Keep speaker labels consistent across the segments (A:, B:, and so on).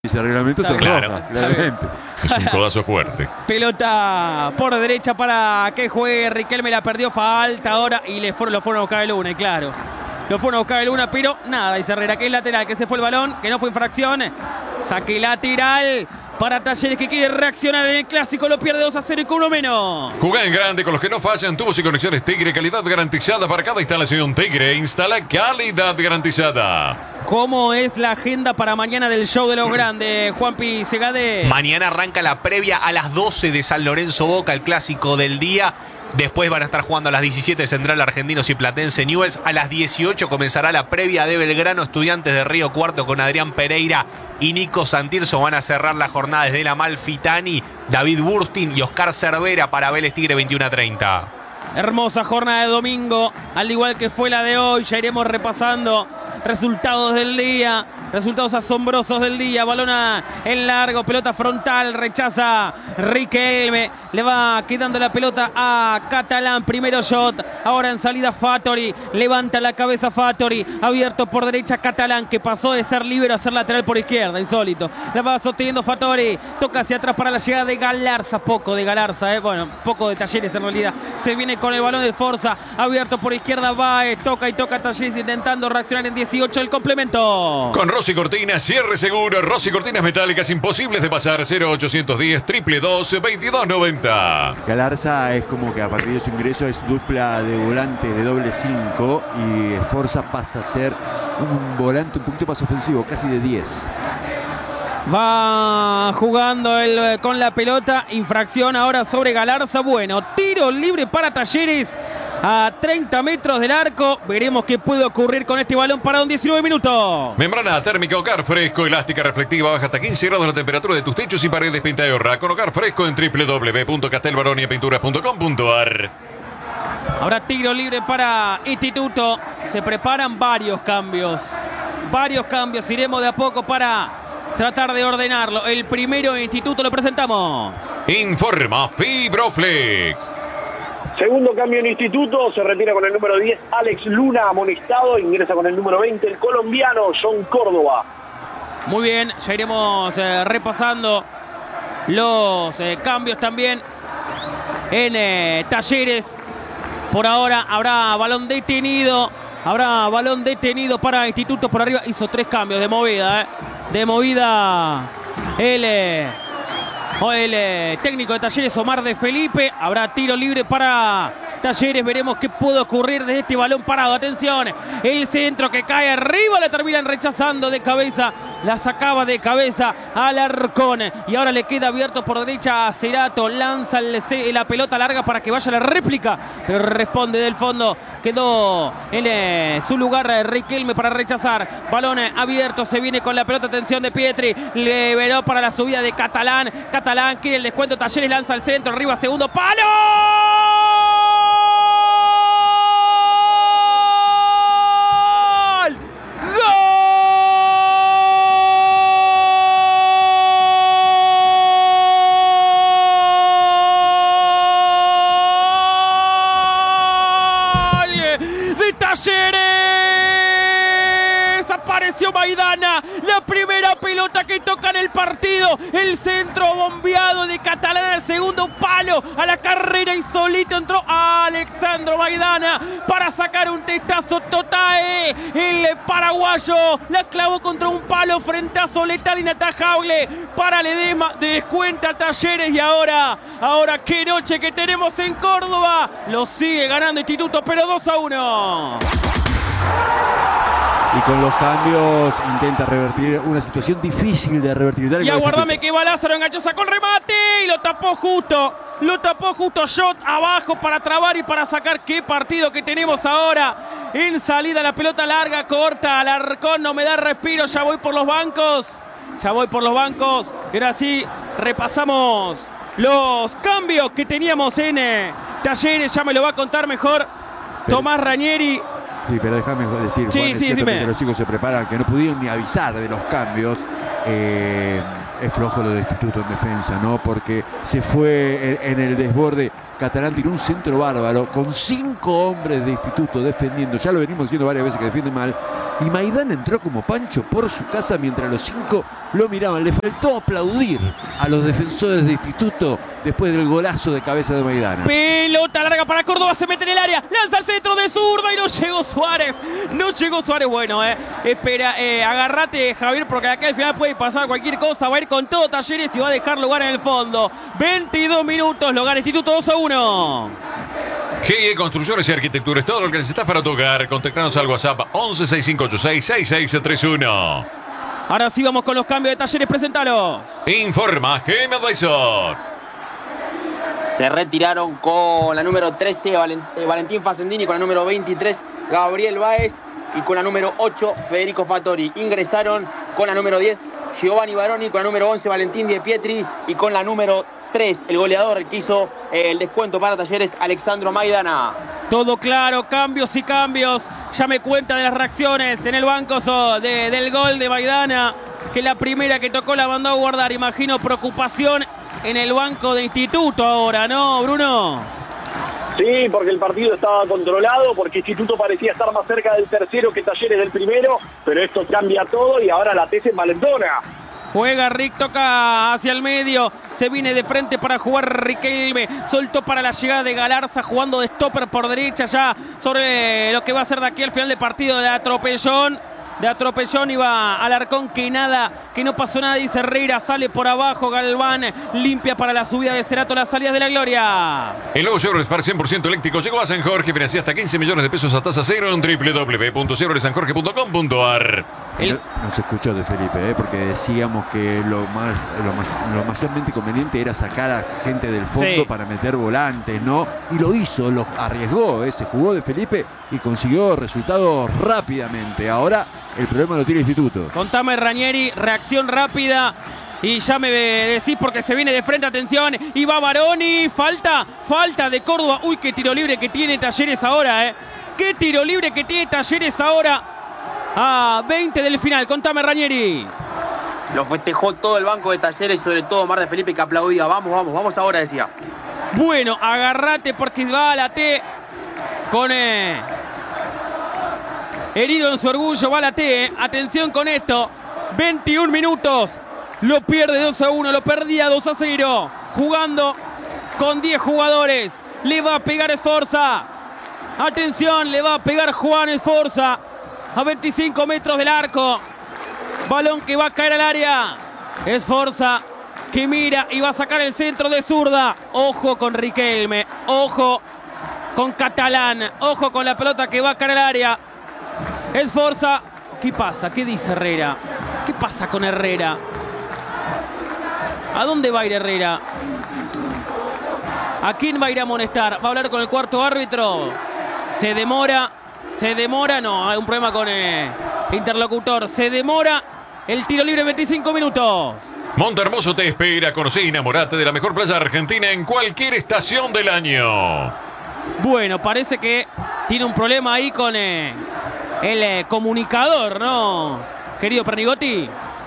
A: Ese reglamento se roja, claramente.
B: Es un codazo fuerte.
C: Pelota por derecha para que juegue Riquelme, la perdió, falta ahora y lo fueron a buscar el Luna, claro. Lo fueron a buscar el Luna, pero nada, dice Herrera, que es lateral, que se fue el balón, que no fue infracción. Saque lateral para Talleres, que quiere reaccionar en el clásico, lo pierde 2-0 y con uno menos.
B: Jugá en grande con los que no fallan, tubos y conexiones Tigre, calidad garantizada para cada instalación. Tigre instala calidad garantizada.
C: ¿Cómo es la agenda para mañana del show de los grandes, Juanpi Segade?
D: Mañana arranca la previa a las 12 de San Lorenzo Boca, el clásico del día. Después van a estar jugando a las 17 Central Argentinos y Platense Newell's. A las 18 comenzará la previa de Belgrano Estudiantes de Río Cuarto con Adrián Pereira y Nico Santirso. Van a cerrar la jornada desde la Amalfitani, David Burstin y Oscar Cervera para Vélez Tigre 21-30.
C: Hermosa jornada de domingo, al igual que fue la de hoy. Ya iremos repasando resultados del día, resultados asombrosos del día. Balona en largo, pelota frontal, rechaza Riquelme, le va quedando la pelota a Catalán, primero shot, ahora en salida Fattori, levanta la cabeza Fattori, abierto por derecha Catalán, que pasó de ser líbero a ser lateral por izquierda, insólito. La va sosteniendo Fattori, toca hacia atrás para la llegada de Galarza, poco de Galarza, bueno, poco de Talleres en realidad. Se viene con el balón de Forza, abierto por izquierda Baez, toca y toca Talleres intentando reaccionar en 18 el complemento.
B: Con Rossi Cortinas, cierre seguro, Rossi Cortinas metálicas imposibles de pasar, 0810 222 2290.
A: Galarza es como que a partir de su ingreso es dupla de volante de doble 5 y Forza pasa a ser un volante un poquito más ofensivo, casi de 10.
C: Va jugando él con la pelota, infracción ahora sobre Galarza. Bueno, tiro libre para Talleres a 30 metros del arco. Veremos qué puede ocurrir con este balón para un 19 minutos.
B: Membrana térmica Ocar Fresco, elástica reflectiva, baja hasta 15 grados la temperatura de tus techos y paredes pinta de ahorra. Con Ocar Fresco en www.castelbaroniapinturas.com.ar.
C: Ahora tiro libre para Instituto. Se preparan varios cambios. Iremos de a poco para tratar de ordenarlo. El primero Instituto lo presentamos.
B: Informa Fibroflex.
E: Segundo cambio en Instituto, se retira con el número 10 Alex Luna, amonestado, ingresa con el número 20 el colombiano John Córdoba.
C: Muy bien, ya iremos repasando los cambios también en Talleres. Por ahora habrá balón detenido para Instituto por arriba. Hizo 3 cambios de movida, el técnico de Talleres, Omar de Felipe. Habrá tiro libre para Talleres. Veremos qué puede ocurrir desde este balón parado. Atención, el centro que cae arriba, la terminan rechazando de cabeza. La sacaba de cabeza al Alarcón. Y ahora le queda abierto por derecha a Cerato. Lanza la pelota larga para que vaya la réplica. Pero responde del fondo. Quedó en su lugar Riquelme para rechazar. Balón abierto, se viene con la pelota. Atención de Pietri. Liberó para la subida de Catalán. Catalán quiere el descuento. Talleres lanza al centro. Arriba, segundo palo. Talleres, apareció Maidana, la primera pelota que toca en el partido, el centro bombeado de Catalán al segundo palo, a la carrera y solito entró Alexandro Maidana para sacar un testazo total. El paraguayo la clavó contra un palo, frentazo letal inatajable para Ledesma, descuenta Talleres. Y ahora qué noche que tenemos en Córdoba, lo sigue ganando Instituto, pero 2-1.
A: Y con los cambios intenta revertir una situación difícil de revertir.
C: Y aguardame que va Lázaro, enganchó, sacó el remate y lo tapó justo. Shot abajo para trabar y para sacar. Qué partido que tenemos ahora. En salida la pelota larga, corta, Alarcón no me da respiro, ya voy por los bancos. Y ahora sí, repasamos los cambios que teníamos en Talleres. Ya me lo va a contar mejor Tomás Ranieri.
A: Sí, pero déjame decir, Juan, es cierto que los chicos se preparan, que no pudieron ni avisar de los cambios. Es flojo lo de Instituto en defensa, ¿no? Porque se fue en el desborde. Catalán tiró un centro bárbaro con 5 hombres de Instituto defendiendo. Ya lo venimos diciendo varias veces que defiende mal. Y Maidana entró como Pancho por su casa mientras los 5 lo miraban. Le faltó aplaudir a los defensores de Instituto después del golazo de cabeza de Maidana.
C: Pelota larga para Córdoba, se mete en el área, lanza al centro de zurda y no llegó Suárez. No llegó Suárez, bueno, espera, agárrate, Javier, porque de acá al final puede pasar cualquier cosa. Va a ir con todo Talleres y va a dejar lugar en el fondo. 22 minutos, lo gana Instituto 2-1.
B: GE Construcciones y Arquitecturas, todo lo que necesitas para tu hogar. Contactanos al WhatsApp 1165866631.
C: Ahora sí vamos con los cambios de Talleres, presentalos.
B: Informa GM Advisor.
F: Se retiraron con la número 13 Valentín Facendini, con la número 23 Gabriel Báez y con la número 8 Federico Fattori. Ingresaron con la número 10 Giovanni Baroni, con la número 11 Valentín Di Pietri y con la número 3 el goleador que hizo el descuento para Talleres, Alexandro Maidana.
C: Todo claro, cambios y cambios. Ya me cuenta de las reacciones en el banco del gol de Maidana, que la primera que tocó la mandó a guardar. Imagino preocupación en el banco de Instituto ahora, ¿no, Bruno?
E: Sí, porque el partido estaba controlado, porque Instituto parecía estar más cerca del tercero que Talleres del primero, pero esto cambia todo y ahora la TC envalentona.
C: Juega Rick, toca hacia el medio, se viene de frente para jugar Riquelme, soltó para la llegada de Galarza, jugando de stopper por derecha ya sobre lo que va a ser de aquí al final de partido de atropellón. De atropellón iba Alarcón, que no pasó nada, dice Herrera, sale por abajo Galván, limpia para la subida de Cerato, las salidas de la gloria.
B: El nuevo Chevrolet Spark 100% eléctrico llegó a San Jorge, financia hasta 15 millones de pesos a tasa cero en www.chevroletsanjorge.com.ar.
A: No se escuchó de Felipe, porque decíamos que lo mayormente conveniente era sacar a gente del fondo para meter volantes, ¿no? Y lo hizo, lo arriesgó, se jugó de Felipe y consiguió resultados rápidamente. Ahora el problema lo tiene Instituto.
C: Contame, Ranieri, reacción rápida. Y ya me decís porque se viene de frente, atención, y va Baroni, falta de Córdoba. Uy, qué tiro libre que tiene Talleres ahora, qué tiro libre que tiene Talleres ahora a 20 del final. Contame, Ranieri.
F: Lo festejó todo el banco de Talleres, sobre todo Mar de Felipe, que aplaudía. Vamos ahora, decía.
C: Bueno, agárrate porque va a la T con herido en su orgullo, va a la T, atención con esto. 21 minutos. Lo pierde 2-1, lo perdía 2-0. Jugando con 10 jugadores. Le va a pegar Esforza. Atención, le va a pegar Juan Esforza. A 25 metros del arco. Balón que va a caer al área. Esforza que mira y va a sacar el centro de zurda. Ojo con Riquelme. Ojo con Catalán. Ojo con la pelota que va a caer al área. Esforza. ¿Qué pasa? ¿Qué dice Herrera? ¿Qué pasa con Herrera? ¿A dónde va a ir Herrera? ¿A quién va a ir a amonestar? ¿Va a hablar con el cuarto árbitro? Se demora, no, hay un problema con el interlocutor. Se demora el tiro libre, 25 minutos.
B: Montehermoso te espera, conocí y enamorate de la mejor playa argentina en cualquier estación del año.
C: Bueno, parece que tiene un problema ahí con el comunicador, ¿no? Querido Pernigotti.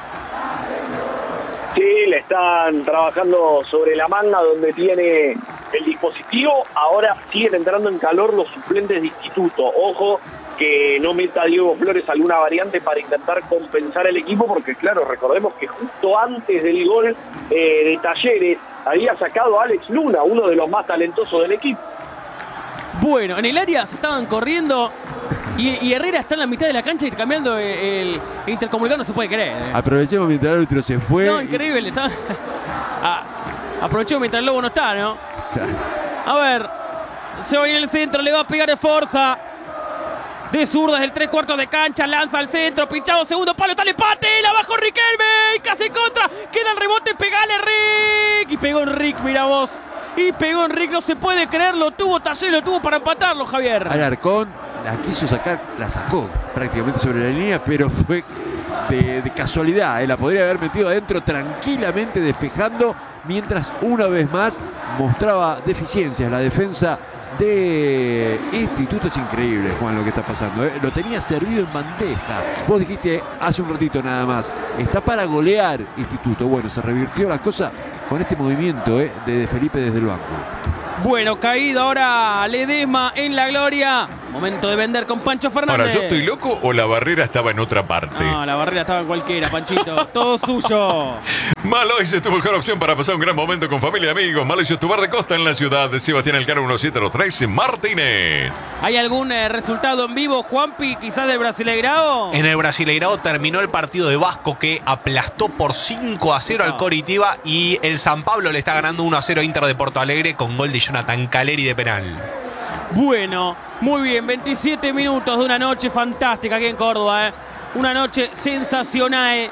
E: Sí, le están trabajando sobre la manga donde tiene el dispositivo. Ahora siguen entrando en calor los suplentes de Instituto. Ojo que no meta Diego Flores alguna variante para intentar compensar el equipo, porque claro, recordemos que justo antes del gol de Talleres había sacado a Alex Luna, uno de los más talentosos del equipo.
C: Bueno, en el área se estaban corriendo y Herrera está en la mitad de la cancha intercambiando el intercomunicador, no se puede creer.
A: Aprovechemos mientras el árbitro se fue.
C: No, increíble. Aprovechemos mientras el Lobo no está, ¿no? Claro. A ver, se va en el centro, le va a pegar de fuerza. De zurda desde el 3/4 de cancha, lanza al centro, pinchado, segundo palo, está el empate, la bajó Riquelme, y casi contra, queda el rebote, pegale Rick, y pegó Enric, mira vos, y pegó Enric, no se puede creer, lo tuvo Talleres, lo tuvo para empatarlo, Javier.
A: Alarcón la quiso sacar, la sacó prácticamente sobre la línea, pero fue de casualidad, la podría haber metido adentro tranquilamente despejando, mientras una vez más mostraba deficiencias la defensa de Instituto. Es increíble, Juan, lo que está pasando, Lo tenía servido en bandeja. Vos dijiste hace un ratito nada más, está para golear Instituto. Bueno, se revirtió la cosa con este movimiento de Felipe desde el banco.
C: Bueno, caído ahora Ledesma en la gloria. Momento de vender con Pancho Fernández.
B: Ahora, ¿yo estoy loco o la barrera estaba en otra parte?
C: No, la barrera estaba en cualquiera, Panchito. Todo suyo.
B: Maloises tu mejor opción para pasar un gran momento con familia y amigos. Maloises, tu bar de costa en la ciudad de Sebastián Elcano 1723 Martínez.
C: ¿Hay algún resultado en vivo, Juanpi, quizás del Brasileirao?
D: En el Brasileirao terminó el partido de Vasco, que aplastó por 5-0 al Coritiba, y el San Pablo le está ganando 1-0 a Inter de Porto Alegre con gol de Jonathan Caleri de penal.
C: Bueno, muy bien, 27 minutos de una noche fantástica aquí en Córdoba, Una noche sensacional.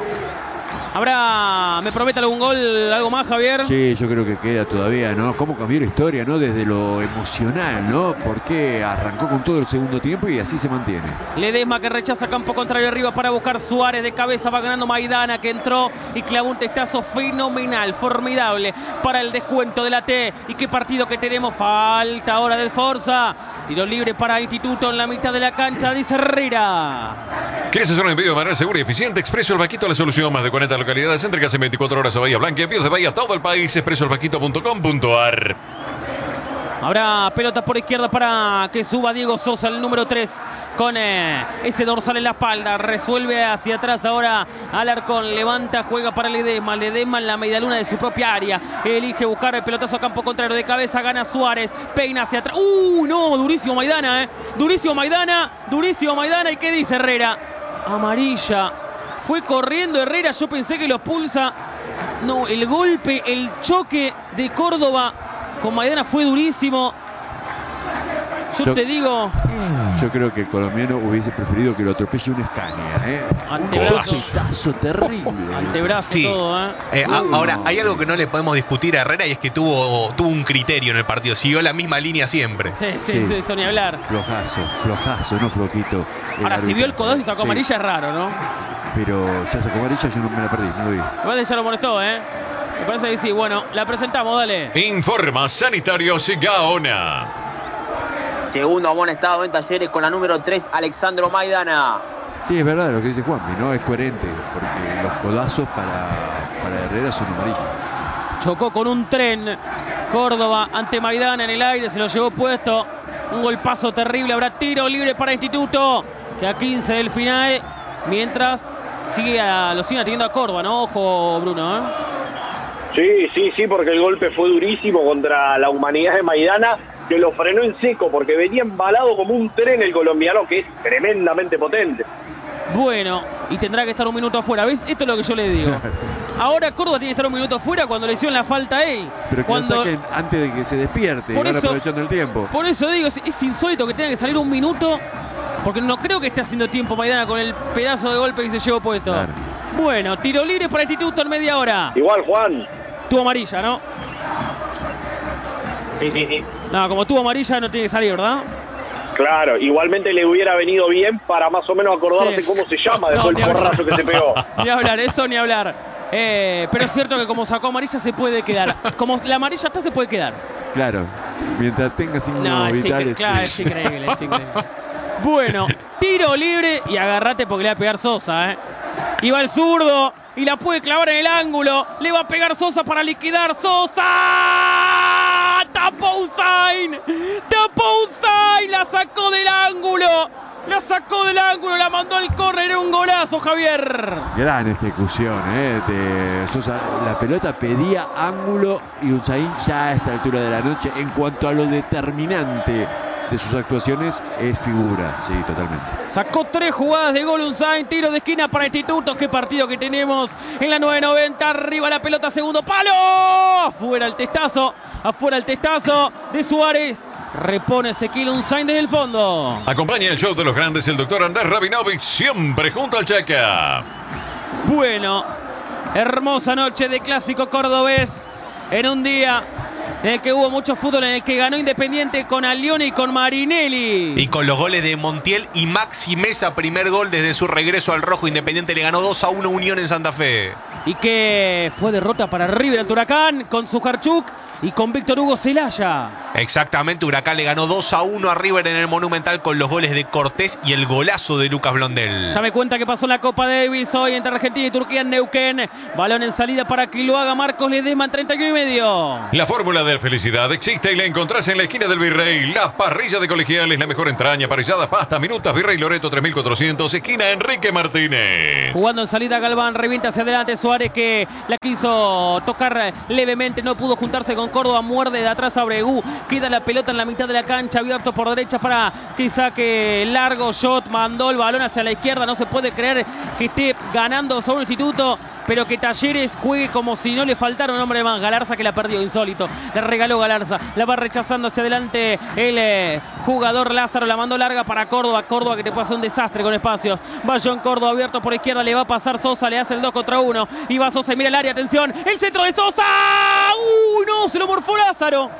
C: ¿Habrá, me promete algún gol, algo más, Javier?
A: Sí, yo creo que queda todavía, ¿no? ¿Cómo cambió la historia, no? Desde lo emocional, ¿no? Porque arrancó con todo el segundo tiempo y así se mantiene.
C: Ledesma que rechaza campo contrario arriba para buscar Suárez de cabeza. Va ganando Maidana, que entró y clavó un testazo fenomenal, formidable para el descuento de la T. Y qué partido que tenemos. Falta ahora de Forza. Tiro libre para Instituto en la mitad de la cancha, dice Herrera.
B: ¿Quieres hacer un envío de manera segura y eficiente? Expreso El Vaquito, la solución. Más de 40 localidades céntricas en 24 horas a Bahía Blanca. Envíos de Bahía a todo el país. expresoelvaquito.com.ar.
C: Habrá pelota por izquierda para que suba Diego Sosa, el número 3, con ese dorsal en la espalda. Resuelve hacia atrás ahora Alarcón. Levanta, juega para Ledesma. Ledesma en la medialuna de su propia área. Elige buscar el pelotazo a campo contrario. De cabeza gana Suárez. Peina hacia atrás. No, durísimo Maidana, Durísimo Maidana. Durísimo Maidana. ¿Y qué dice Herrera? Amarilla. Fue corriendo Herrera. Yo pensé que lo expulsa. No, el golpe, el choque de Córdoba con Maidana fue durísimo. Yo te digo.
A: Yo creo que el colombiano hubiese preferido que lo atropelle un Scania,
C: Antebrazo.
A: Un tazo terrible.
C: Antebrazo,
D: Sí.
C: todo,
D: Ahora, hay algo que no le podemos discutir a Herrera, y es que tuvo un criterio en el partido. Siguió la misma línea siempre.
C: Sí,
A: Sí.
C: eso ni hablar.
A: Flojazo, no flojito.
C: Ahora, si vio el codazo y sacó
A: Sí,
C: amarilla, es raro, ¿no?
A: Pero ya sacó amarilla, yo no me la perdí, no lo vi.
C: Igual ya lo molestó, Me parece que sí. Bueno, la presentamos, dale.
B: Informa Sanitarios Gaona.
F: Segundo amonestado en Talleres con la número 3, Alexandro Maidana.
A: Sí, es verdad lo que dice Juanmi, ¿no? Es coherente, porque los codazos para Herrera son amarillos.
C: Chocó con un tren Córdoba ante Maidana en el aire, se lo llevó puesto. Un golpazo terrible. Habrá tiro libre para Instituto, que a 15 del final, mientras lo siguen atendiendo a Córdoba, ¿no? Ojo, Bruno,
E: Sí, porque el golpe fue durísimo contra la humanidad de Maidana, que lo frenó en seco, porque venía embalado como un tren el colombiano, que es tremendamente potente.
C: Bueno, y tendrá que estar un minuto afuera. ¿Ves? Esto es lo que yo le digo. Ahora Córdoba tiene que estar un minuto afuera cuando le hicieron la falta a él.
A: Pero que lo saquen antes de que se despierte,
C: Por
A: ahora
C: eso-
A: aprovechando el tiempo.
C: Por eso digo, es insólito que tenga que salir un minuto, porque no creo que esté haciendo tiempo Maidana con el pedazo de golpe que se llevó puesto.
A: Claro.
C: Bueno, tiro libre para Instituto en media hora.
E: Igual, Juan.
C: Tuvo amarilla, ¿no?
F: Sí.
C: No, como tuvo amarilla no tiene que salir, ¿verdad?
E: Claro, igualmente le hubiera venido bien para más o menos acordarse
C: Sí.
E: cómo se llama después
C: No,
E: del
C: ni
E: porrazo que se pegó.
C: Ni hablar, eso ni hablar. Pero es cierto que como sacó amarilla se puede quedar. Como la amarilla está, se puede quedar.
A: Claro, mientras tenga signos
C: No, es
A: vitales.
C: claro, es increíble, es increíble. Bueno, tiro libre y agarrate porque le va a pegar Sosa, Y va el zurdo y la puede clavar en el ángulo. Le va a pegar Sosa para liquidar. ¡Sosa! ¡Tapó Usain! La sacó del ángulo. La mandó al córner. Era un golazo, Javier.
A: Gran ejecución, de Sosa. La pelota pedía ángulo y Usain ya a esta altura de la noche, en cuanto a lo determinante de sus actuaciones, es figura, sí, totalmente.
C: Sacó 3 jugadas de gol Usain, tiro de esquina para Instituto. Qué partido que tenemos en la 990. Arriba la pelota, segundo palo. Afuera el testazo de Suárez. Repone Ezequiel Usain desde el fondo.
B: Acompaña el show de los grandes el doctor Andrés Rabinovich, siempre junto al Chaca.
C: Bueno, hermosa noche de clásico cordobés en un día en el que hubo mucho fútbol, en el que ganó Independiente con Alione y con Marinelli.
D: Y con los goles de Montiel y Maxi Mesa, primer gol desde su regreso al rojo. Independiente le ganó 2-1 Unión en Santa Fe.
C: Y que fue derrota para River ante Huracán con Sujarchuk y con Víctor Hugo Celaya.
D: Exactamente, Huracán le ganó 2-1 a River en el Monumental con los goles de Cortés y el golazo de Lucas Blondel.
C: Ya me cuenta que pasó la Copa Davis hoy entre Argentina y Turquía en Neuquén. Balón en salida para que lo haga Marcos Ledesma en 31,5.
B: La fórmula de felicidad existe y la encontrás en la esquina del Virrey. La parrilla de Colegiales, la mejor entraña, parrilladas, pasta, minutas, Virrey Loreto 3400, esquina Enrique Martínez.
C: Jugando en salida Galván, revienta hacia adelante Suárez que la quiso tocar levemente, no pudo juntarse con Córdoba, muerde de atrás a Bregú, queda la pelota en la mitad de la cancha, abierto por derecha para que saque largo, shot, mandó el balón hacia la izquierda, no se puede creer que esté ganando sobre un Instituto, pero que Talleres juegue como si no le faltara un hombre más. Galarza que la perdió, insólito, le regaló Galarza, la va rechazando hacia adelante el jugador Lázaro, la mandó larga para Córdoba, Córdoba que te puede hacer un desastre con espacios, va John Córdoba abierto por izquierda, le va a pasar Sosa, le hace el 2 contra 1, y va Sosa y mira el área, atención, el centro de Sosa, no, se lo morfó Lázaro,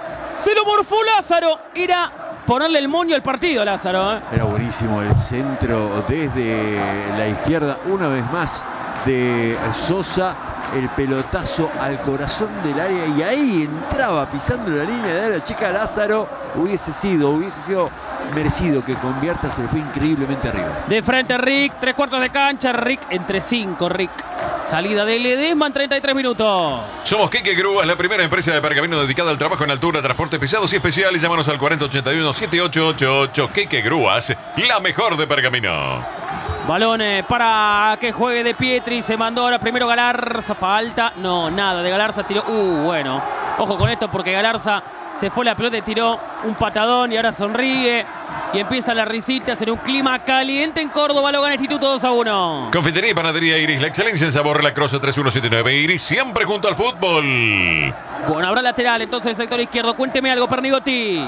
C: era ponerle el moño al partido, Lázaro.
A: Era buenísimo el centro desde la izquierda, una vez más de Sosa, el pelotazo al corazón del área y ahí entraba pisando la línea de la chica Lázaro. Hubiese sido merecido que convierta, se le fue increíblemente arriba.
C: De frente Rick, 3/4 de cancha, Rick entre 5, Rick. Salida de Ledesma en 33 minutos.
B: Somos Quique Grúas, la primera empresa de pergamino dedicada al trabajo en altura, transportes pesados y especiales. Llámanos al 4081-7888. Quique Grúas, la mejor de pergamino.
C: Balón para que juegue de Pietri. Se mandó ahora primero Galarza. Falta. No, nada de Galarza. Tiró. Bueno. Ojo con esto porque Galarza se fue la pelota y tiró un patadón y ahora sonríe. Y empieza la risita en un clima caliente en Córdoba. Lo gana Instituto 2-1.
B: Confitería y panadería Iris, la excelencia en sabor, la Croce 3179. Iris siempre junto al fútbol.
C: Bueno, habrá lateral entonces el sector izquierdo. Cuénteme algo, Pernigotti.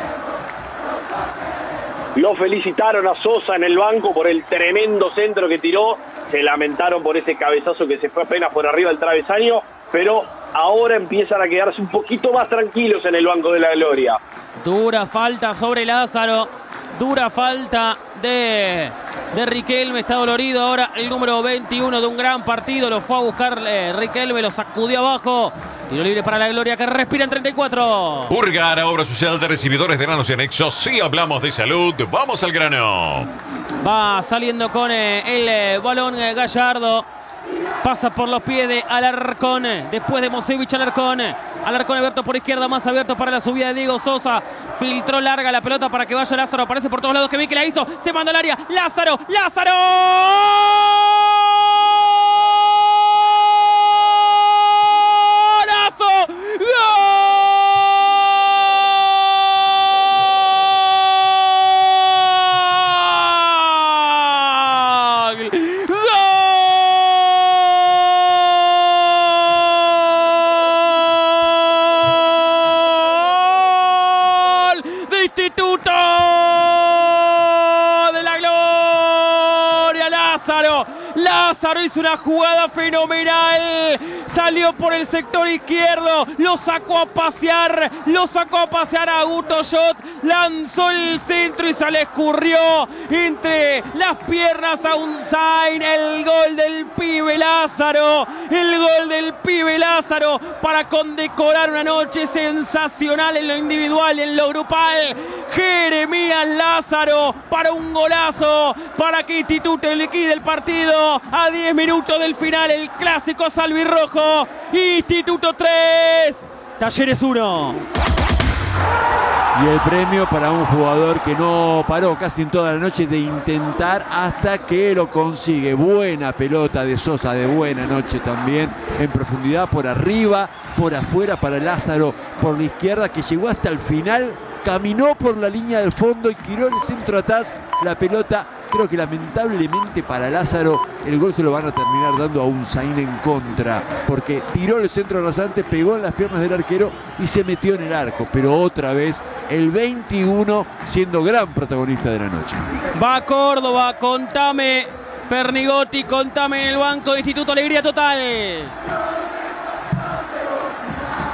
E: Lo felicitaron a Sosa en el banco por el tremendo centro que tiró. Se lamentaron por ese cabezazo que se fue apenas por arriba del travesaño. Pero ahora empiezan a quedarse un poquito más tranquilos en el banco de la gloria.
C: Dura falta sobre Lázaro. Dura falta de Riquelme. Está dolorido ahora el número 21 de un gran partido. Lo fue a buscar Riquelme. Lo sacudió abajo. Tiro libre para la gloria que respira en 34.
B: Urgara, obra social de recibidores de granos y anexos. Sí, hablamos de salud. Vamos al grano.
C: Va saliendo con el balón Gallardo. Pasa por los pies de Alarcón. Después de Mosevich, Alarcón. Alarcón abierto por izquierda, más abierto para la subida de Diego Sosa. Filtró larga la pelota para que vaya Lázaro. Aparece por todos lados. Que bien que la hizo. Se mandó al área. Lázaro. ¡Lázaro! Lázaro hizo una jugada fenomenal, salió por el sector izquierdo, lo sacó a pasear a Augusto Shot, lanzó el centro y se le escurrió entre las piernas a Unzain. El gol del pibe Lázaro, para condecorar una noche sensacional en lo individual y en lo grupal. Jeremías Lázaro para un golazo, para que Instituto liquide el partido a 10 minutos del final. El clásico salvirrojo. Instituto 3, Talleres 1.
A: Y el premio para un jugador que no paró casi en toda la noche de intentar hasta que lo consigue. Buena pelota de Sosa, de buena noche también, en profundidad, por arriba, por afuera para Lázaro, por la izquierda, que llegó hasta el final, caminó por la línea del fondo y tiró el centro atrás. La pelota, creo que lamentablemente para Lázaro, el gol se lo van a terminar dando a Unzain en contra, porque tiró el centro rasante, pegó en las piernas del arquero y se metió en el arco. Pero otra vez el 21 siendo gran protagonista de la noche.
C: Va Córdoba, contame, Pernigotti, contame en el banco de Instituto, alegría total.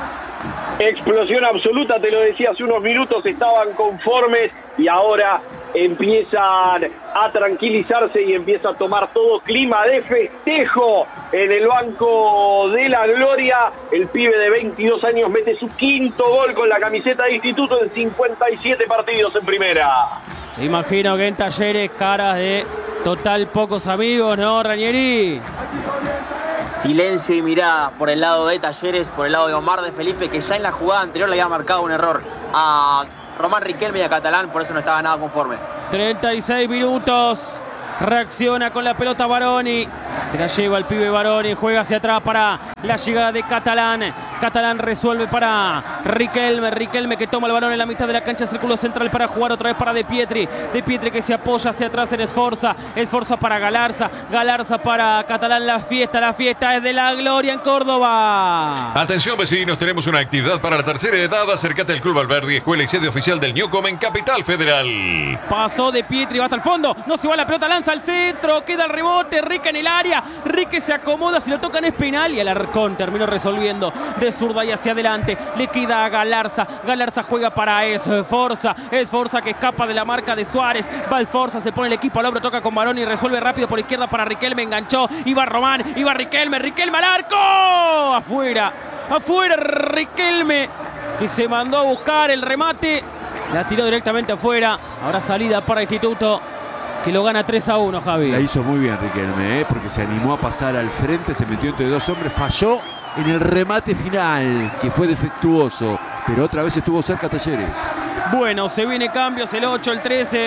E: Explosión absoluta, te lo decía hace unos minutos, estaban conformes y ahora empiezan a tranquilizarse y empieza a tomar todo clima de festejo en el banco de la gloria. El pibe de 22 años mete su quinto gol con la camiseta de Instituto en 57 partidos en primera.
C: Imagino que en Talleres caras de total pocos amigos, ¿no, Ranieri?
F: Silencio y mirada por el lado de Talleres, por el lado de Omar de Felipe, que ya en la jugada anterior le había marcado un error a Román Riquelme y a Catalán, por eso no estaba nada conforme.
C: 36 minutos. Reacciona con la pelota Baroni. Se la lleva el pibe Baroni. Juega hacia atrás para la llegada de Catalán. Catalán resuelve para Riquelme. Riquelme que toma el balón en la mitad de la cancha. Círculo central para jugar otra vez para De Pietri. De Pietri que se apoya hacia atrás en Sforza. Sforza para Galarza. Galarza para Catalán. La fiesta es de la gloria en Córdoba.
B: Atención vecinos, tenemos una actividad para la tercera edad. Acércate al Club Alberdi, escuela y sede oficial del Newcom en Capital Federal.
C: Pasó De Pietri, va hasta el fondo. No se va la pelota, lanza al centro. Queda el rebote. Rique en el área. Rique se acomoda. Si lo tocan es penal. Y Alarcón terminó resolviendo de zurda y hacia adelante. Le queda a Galarza. Galarza juega para Sforza. Sforza que escapa de la marca de Suárez. Va Sforza, se pone el equipo al hombro. Toca con Baroni y resuelve rápido por izquierda para Riquelme. Enganchó. Iba Román. Iba Riquelme. Riquelme al arco. Afuera. Afuera Riquelme. Que se mandó a buscar el remate. La tiró directamente afuera. Ahora salida para Instituto, que lo gana 3-1, Javi.
A: La hizo muy bien Riquelme, porque se animó a pasar al frente, se metió entre dos hombres, falló en el remate final, que fue defectuoso, pero otra vez estuvo cerca Talleres.
C: Bueno, se viene cambios, el 8, el 13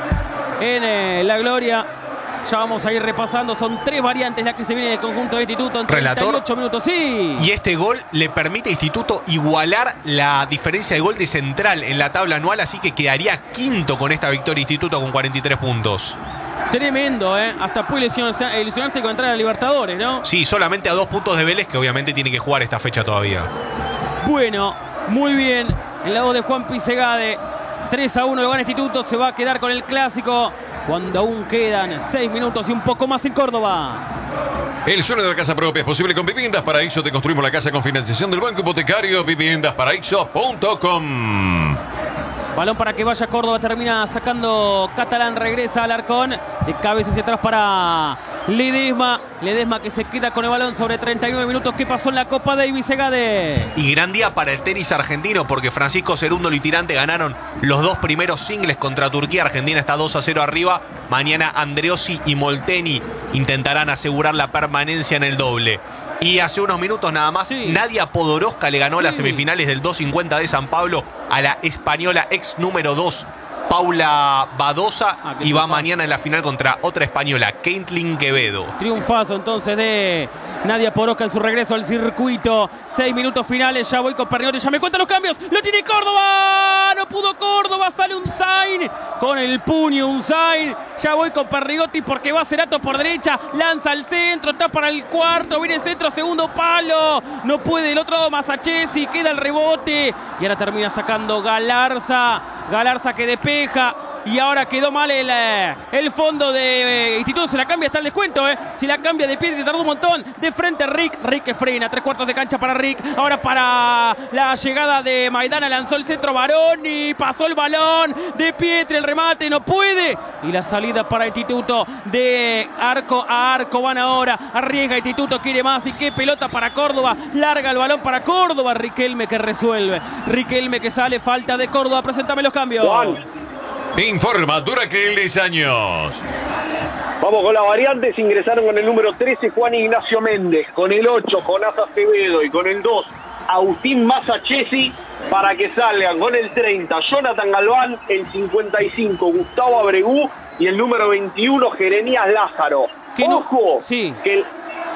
C: en la gloria. Ya vamos a ir repasando, son 3 variantes las que se vienen del conjunto de Instituto en 38 minutos. Sí.
D: Y este gol le permite a Instituto igualar la diferencia de gol de Central en la tabla anual, así que quedaría quinto con esta victoria Instituto con 43 puntos.
C: Tremendo, ¿eh? Hasta puede ilusionarse con entrar a Libertadores, ¿no?
D: Sí, solamente a 2 puntos de Vélez, que obviamente tiene que jugar esta fecha todavía.
C: Bueno, muy bien. El lado de Juan Pisegade. 3-1 lo gana Instituto, se va a quedar con el clásico cuando aún quedan 6 minutos y un poco más en Córdoba.
B: El sueño de la casa propia es posible con Viviendas Paraíso. Te construimos la casa con financiación del Banco Hipotecario. Viviendasparaíso.com.
C: Balón para que vaya Córdoba, termina sacando Catalán, regresa al Alarcón, de cabeza hacia atrás para Ledesma. Ledesma que se queda con el balón sobre 39 minutos. ¿Qué pasó en la Copa Davis, Segade?
D: Y gran día para el tenis argentino, porque Francisco Cerúndolo y Tirante ganaron los 2 primeros singles contra Turquía. Argentina está 2-0 arriba. Mañana Andreossi y Molteni intentarán asegurar la permanencia en el doble. Y hace unos minutos nada más, Nadia Podoroska le ganó las semifinales del 250 de San Pablo a la española ex número 2, Paula Badosa, y va mañana en la final contra otra española, Caitlin Quevedo.
C: Triunfazo entonces de Nadia Podoroska en su regreso al circuito. 6 minutos finales, ya voy con Perriotti, ya me cuentan los cambios. ¡Lo tiene Córdoba! No pudo Córdoba, sale un Zain con el puño, un Zain. Ya voy con Perrigotti porque va Cerato por derecha, lanza al centro, está para el cuarto, viene el centro, segundo palo. No puede el otro Masachesi, queda el rebote. Y ahora termina sacando Galarza. Galarza que despeja. Y ahora quedó mal el fondo de Instituto. Se la cambia hasta el descuento, ¿eh? Se la cambia De Pietri, tardó un montón. De frente Rick. Rick que frena. 3/4 de cancha para Rick. Ahora para la llegada de Maidana. Lanzó el centro Baroni. Pasó el balón. De Pietri el remate. No puede. Y la salida para Instituto. De arco a arco van ahora. Arriesga Instituto. Quiere más. Y qué pelota para Córdoba. Larga el balón para Córdoba. Riquelme que resuelve. Riquelme que sale. Falta de Córdoba. Preséntame los cambios.
E: Juan.
B: Informa Duraqueles Años.
E: Vamos con las variantes. Ingresaron con el número 13 Juan Ignacio Méndez, con el 8 Jonás Acevedo y con el 2 Agustín Masachesi, para que salgan con el 30 Jonathan Galván, el 55 Gustavo Abregú y el número 21 Jeremías Lázaro. Ojo, que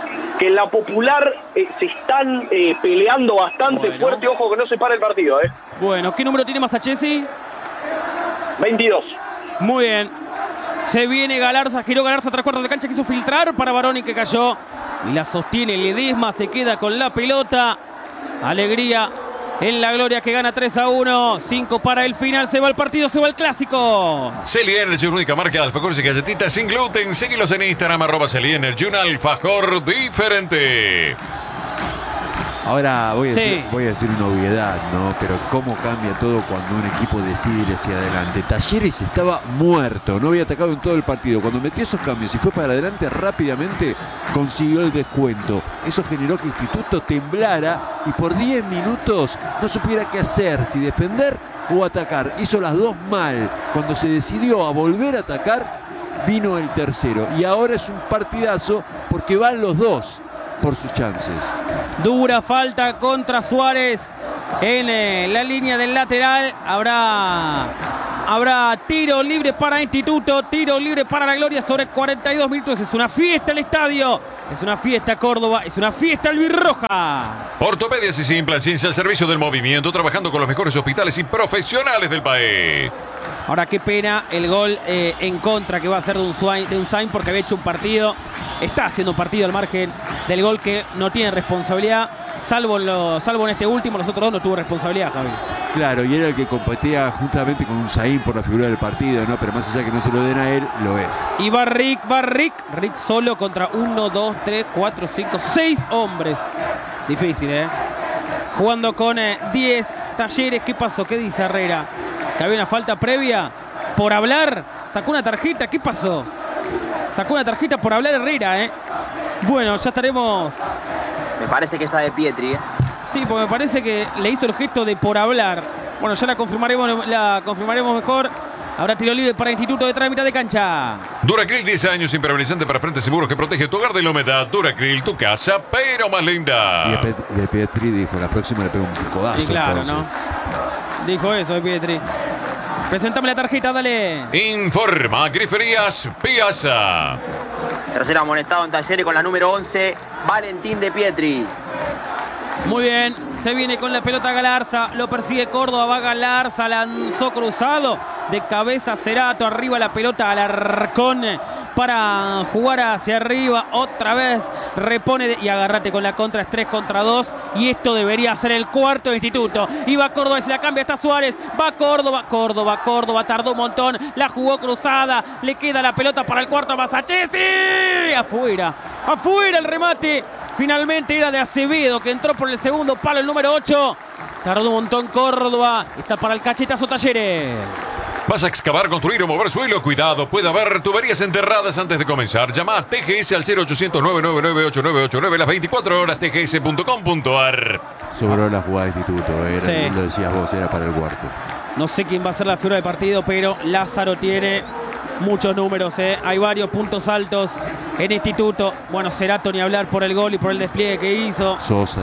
E: en la popular se están peleando bastante fuerte. Ojo que no se para el partido.
C: Bueno, ¿qué número tiene Masachesi?
E: 22.
C: Muy bien. Se viene Galarza, giró Galarza, 3/4 de cancha, quiso filtrar para Baroni que cayó. Y la sostiene Ledesma, se queda con la pelota. Alegría en la gloria que gana 3-1. 5 para el final, se va el partido, se va el clásico.
B: Celi Energy, única marca de alfajores y galletitas sin gluten. Síguelos en Instagram, @Celi Energy, un alfajor diferente.
A: Ahora voy a
C: Sí.
A: decir una obviedad, ¿no? Pero cómo cambia todo cuando un equipo decide ir hacia adelante. Talleres estaba muerto, no había atacado en todo el partido. Cuando metió esos cambios y fue para adelante rápidamente, consiguió el descuento. Eso generó que Instituto temblara y por 10 minutos no supiera qué hacer, si defender o atacar. Hizo las dos mal. Cuando se decidió a volver a atacar, vino el tercero. Y ahora es un partidazo porque van los dos por sus chances.
C: Dura falta contra Suárez en la línea del lateral. Habrá tiro libre para Instituto, tiro libre para la Gloria sobre 42 minutos. Es una fiesta el estadio, es una fiesta Córdoba, es una fiesta albirroja.
B: Ortopedias y Simplan Ciencia al servicio del movimiento, trabajando con los mejores hospitales y profesionales del país.
C: Ahora qué pena el gol en contra que va a ser de Unzain porque había hecho un partido, está haciendo un partido al margen del gol que no tiene responsabilidad, salvo en este último, los otros dos no tuvo responsabilidad, Javi.
A: Claro, y era el que competía juntamente con Unzain por la figura del partido, ¿no? Pero más allá que no se lo den a él, lo es.
C: Y va Rick solo contra 1, 2, 3, 4, 5, 6 hombres. Difícil, jugando con 10 Talleres. ¿Qué pasó? ¿Qué dice Herrera? Que había una falta previa por hablar. Sacó una tarjeta. ¿Qué pasó? Sacó una tarjeta por hablar Herrera, Bueno, ya estaremos.
F: Me parece que esa de Pietri,
C: Sí, porque me parece que le hizo el gesto de por hablar. Bueno, ya la confirmaremos mejor. Habrá tiro libre para Instituto detrás de mitad de cancha.
B: Duracril, 10 años, impermeabilizante para frentes y muros que protege tu hogar de la humedad. Duracril, tu casa, pero más linda.
A: Y de Pietri dijo, la próxima le pego un codazo.
C: Y claro,
A: entonces.
C: ¿no? Dijo eso de Pietri. Presentame la tarjeta, dale.
B: Informa Griferías Piazza.
F: Tercero amonestado en Talleres con la número 11, Valentín de Pietri.
C: Muy bien, se viene con la pelota Galarza, lo persigue Córdoba, va Galarza, lanzó cruzado, de cabeza Cerato, arriba la pelota Alarcón para jugar hacia arriba, otra vez repone y agárrate con la contra, es 3 contra 2 y esto debería ser el cuarto de Instituto. Y va Córdoba y se la cambia, está Suárez, va Córdoba, tardó un montón, la jugó cruzada, le queda la pelota para el cuarto a Masachesi, afuera el remate. Finalmente era de Acevedo, que entró por el segundo palo, el número 8. Tardó un montón Córdoba. Está para el cachetazo Talleres.
B: ¿Vas a excavar, construir o mover suelo? Cuidado, puede haber tuberías enterradas antes de comenzar. Llama a TGS al 0800-999-8989, las 24 horas, tgs.com.ar.
A: Sobró la jugada de Instituto,
C: Sí.
A: Lo decías vos, era para el cuarto.
C: No sé quién va a ser la figura del partido, pero Lázaro tiene muchos números, Hay varios puntos altos en Instituto. Bueno, Cerato ni hablar por el gol y por el despliegue que hizo.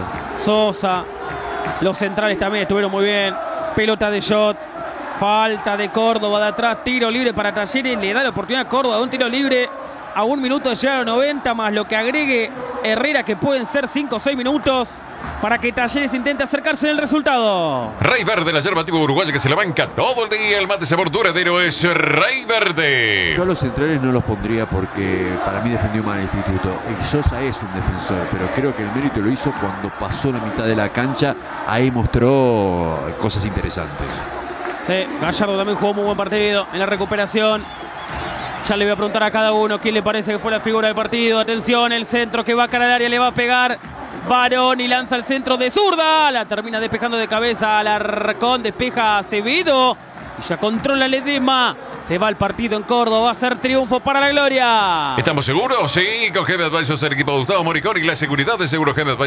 C: Sosa. Los centrales también estuvieron muy bien. Pelota de shot. Falta de Córdoba de atrás. Tiro libre para Talleres. Le da la oportunidad a Córdoba de un tiro libre a 1 minuto de llegar a 90, más lo que agregue Herrera, que pueden ser 5 o 6 minutos para que Talleres intente acercarse en el resultado.
B: Rey Verde, la yerba tipo uruguaya que se la banca todo el día. El mate sabor duradero es Rey Verde.
A: Yo a los centrales no los pondría porque para mí defendió mal el Instituto. Y Sosa es un defensor, pero creo que el mérito lo hizo cuando pasó la mitad de la cancha. Ahí mostró cosas interesantes.
C: Sí, Gallardo también jugó muy buen partido en la recuperación. Ya le voy a preguntar a cada uno quién le parece que fue la figura del partido. Atención, el centro que va a cara al área, le va a pegar Varón y lanza el centro de zurda. La termina despejando de cabeza Alarcón, despeja Acevedo. Y ya controla Ledesma. Se va el partido en Córdoba, va a ser triunfo para la Gloria.
B: ¿Estamos seguros? Sí, con Geme Advisors, el equipo de Gustavo Moricón y la seguridad de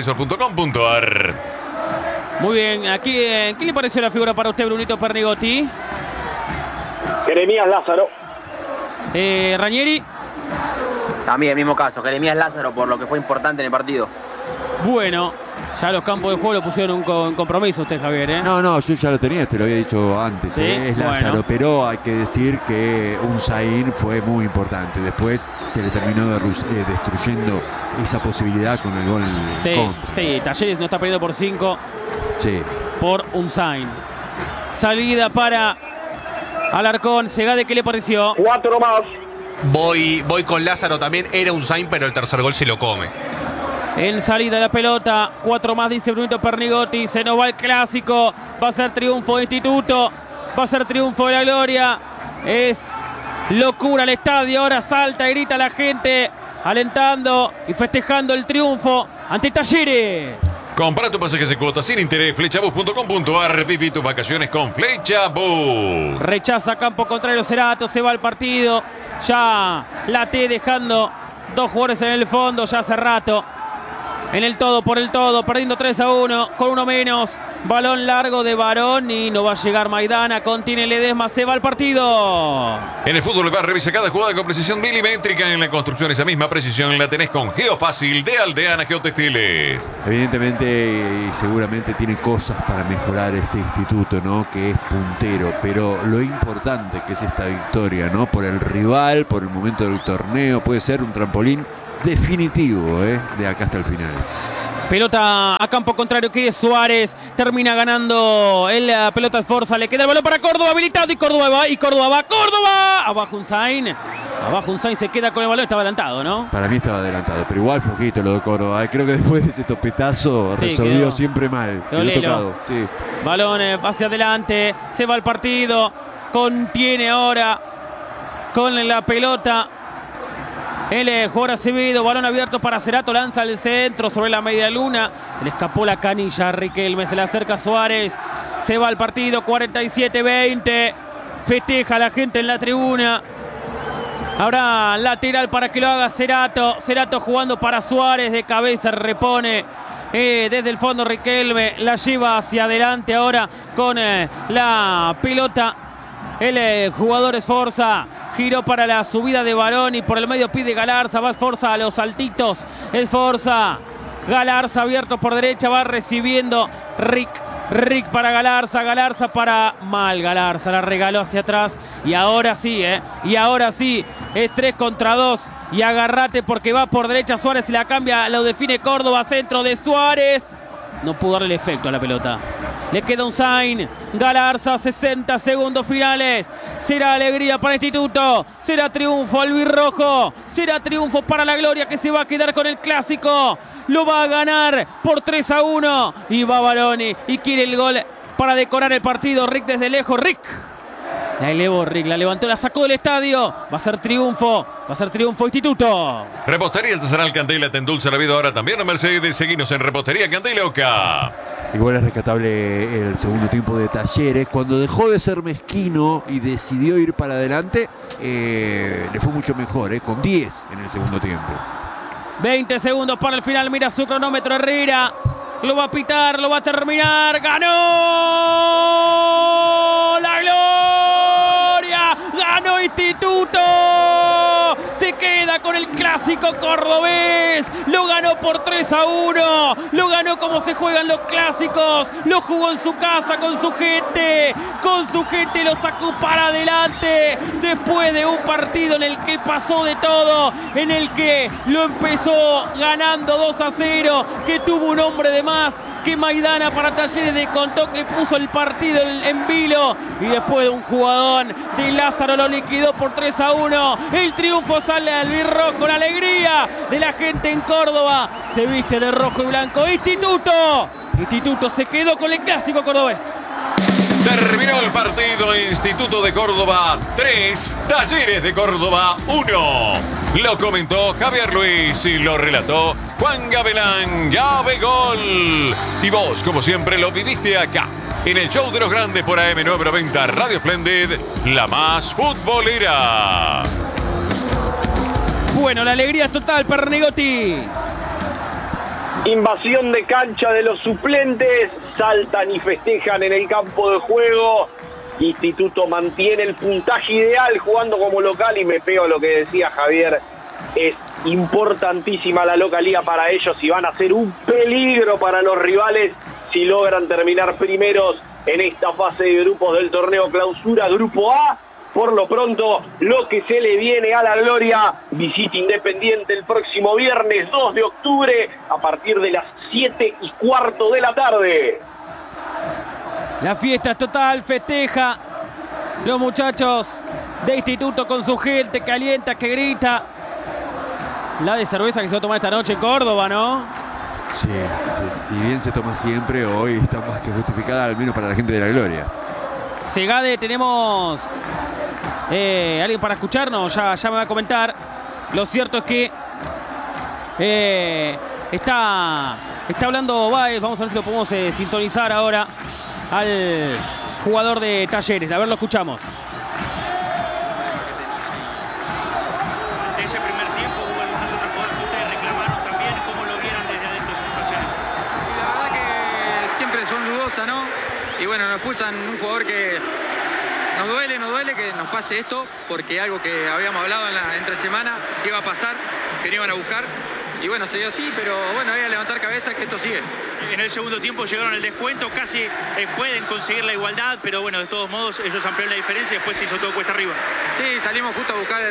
B: segurogemeadvisor.com.ar.
C: Muy bien, aquí, ¿qué le pareció la figura para usted, Brunito Pernigotti?
E: Jeremías Lázaro.
C: Ranieri.
F: También el mismo caso, Jeremías Lázaro, por lo que fue importante en el partido.
C: Bueno, ya los campos de juego lo pusieron en compromiso usted, Javier,
A: No, yo ya lo tenía, te lo había dicho antes.
C: ¿Sí?
A: Es Lázaro,
C: Bueno.
A: pero hay que decir que Unzain fue muy importante. Después se le terminó destruyendo esa posibilidad con el gol contra.
C: Sí, Talleres no está perdiendo por 5
A: Sí.
C: por Unzain. Salida para Alarcón, Segade, ¿qué le pareció?
E: 4 más.
D: Voy con Lázaro también. Era Unzain, pero el tercer gol se lo come.
C: En salida de la pelota, 4 más, dice Brunito Pernigotti. Se nos va el clásico. Va a ser triunfo de Instituto. Va a ser triunfo de la Gloria. Es locura el estadio. Ahora salta y grita la gente, alentando y festejando el triunfo ante Talleres.
B: Compra tu pasajes de cuotas sin interés, flechabus.com.ar. Viví tus vacaciones con Flechabus.
C: Rechaza campo contrario Cerato, se va al partido. Ya la T dejando 2 jugadores en el fondo, ya hace rato. En el todo por el todo, perdiendo 3-1, con uno menos. Balón largo de Barón y no va a llegar Maidana. Contiene Ledesma, se va al partido.
B: En el fútbol va a revisar cada jugada con precisión milimétrica. En la construcción esa misma precisión la tenés con Geofácil de Aldeana Geotextiles.
A: Evidentemente y seguramente tiene cosas para mejorar este instituto, ¿no? Que es puntero, pero lo importante que es esta victoria, ¿no? Por el rival, por el momento del torneo, puede ser un trampolín definitivo, de acá hasta el final.
C: Pelota a campo contrario, que es Suárez. Termina ganando la pelota Sforza. Le queda el balón para Córdoba, habilitado. Y Córdoba va, ¡Córdoba! Abajo Unzain se queda con el balón. Estaba adelantado, ¿no?
A: Para mí estaba adelantado, pero igual flojito lo de Córdoba. Creo que después de ese topetazo resolvió
C: quedó
A: siempre mal.
C: Quedó
A: tocado, sí.
C: Balón hacia adelante. Se va el partido. Contiene ahora con la pelota el jugador Acevedo, balón abierto para Cerato, lanza al centro sobre la media luna. Se le escapó la canilla a Riquelme, se le acerca Suárez. Se va al partido, 47-20. Festeja la gente en la tribuna. Habrá lateral para que lo haga Cerato. Cerato jugando para Suárez, de cabeza repone. Desde el fondo Riquelme la lleva hacia adelante ahora con la pelota. El jugador Sforza. Giró para la subida de Barón y por el medio pide Galarza. Va Sforza a los saltitos. Sforza. Galarza abierto por derecha. Va recibiendo Rick para Galarza. Galarza para mal. Galarza la regaló hacia atrás. Y ahora sí, Y ahora sí. Es 3 contra 2. Y agarrate porque va por derecha Suárez y la cambia. Lo define Córdoba. Centro de Suárez. No pudo darle el efecto a la pelota. Le queda un sign. Galarza, 60 segundos finales. Será alegría para Instituto. Será triunfo albirrojo. Será triunfo para la Gloria, que se va a quedar con el clásico. Lo va a ganar por 3-1. Y va Baroni. Y quiere el gol para decorar el partido. Rick desde lejos. La elevó Rick, la levantó, la sacó del estadio. Va a ser triunfo Instituto.
B: Repostería Artesanal Candela te endulza la vida ahora también en Mercedes. Seguinos en Repostería Candela Oca.
A: Igual es rescatable el segundo tiempo de Talleres. Cuando dejó de ser mezquino y decidió ir para adelante, le fue mucho mejor, con 10 en el segundo tiempo.
C: 20 segundos para el final. Mira su cronómetro Herrera. Lo va a pitar, lo va a terminar. ¡Ganó la Gloria! ¡Ganó Instituto! Se queda con el clásico cordobés. Lo ganó por 3-1. Lo ganó como se juegan los clásicos. Lo jugó en su casa con su gente. Con su gente lo sacó para adelante. Después de un partido en el que pasó de todo. En el que lo empezó ganando 2-0. Que tuvo un hombre de más. Que Maidana para Talleres descontó, que puso el partido en vilo. Y después de un jugadón de Lázaro lo liquidó por 3-1. El triunfo sale al albirrojo. La alegría de la gente en Córdoba. Se viste de rojo y blanco. Instituto se quedó con el clásico cordobés.
B: Terminó el partido. Instituto de Córdoba 3, Talleres de Córdoba 1. Lo comentó Javier Luis y lo relató Juan Gavilán. ¡Llave gol! Y vos, como siempre, lo viviste acá, en el show de los grandes por AM990 Radio Splendid, la más futbolera.
C: Bueno, la alegría es total, Pernigotti.
E: Invasión de cancha de los suplentes, saltan y festejan en el campo de juego. Instituto mantiene el puntaje ideal jugando como local y me pego a lo que decía Javier. Es importantísima la localía para ellos y van a ser un peligro para los rivales si logran terminar primeros en esta fase de grupos del torneo Clausura Grupo A. Por lo pronto, lo que se le viene a la Gloria, visita Independiente el próximo viernes 2 de octubre a partir de las 7:15 de la tarde.
C: La fiesta es total, festeja los muchachos de Instituto con su gente que alienta, que grita. La de cerveza que se va a tomar esta noche en Córdoba, ¿no?
A: Sí, si bien se toma siempre, hoy está más que justificada, al menos para la gente de la Gloria.
C: Segade, tenemos alguien para escucharnos, ya me va a comentar. Lo cierto es que está Está hablando Báez, vamos a ver si lo podemos sintonizar ahora al jugador de Talleres. A ver, lo escuchamos.
G: De ese primer tiempo hubo algunas otras jugadas que ustedes reclamaron también. ¿Cómo lo vieron desde adentro sus situaciones?
H: Y la verdad que siempre son dudosas, ¿no? Y bueno, nos expulsan un jugador que nos duele que nos pase esto, porque algo que habíamos hablado en la entre semana, que iba a pasar, que no iban a buscar. Y bueno, se dio así, pero bueno, hay que levantar cabeza que esto sigue.
G: En el segundo tiempo llegaron al descuento, casi pueden conseguir la igualdad, pero bueno, de todos modos ellos ampliaron la diferencia y después se hizo todo cuesta arriba.
H: Sí, salimos justo a buscar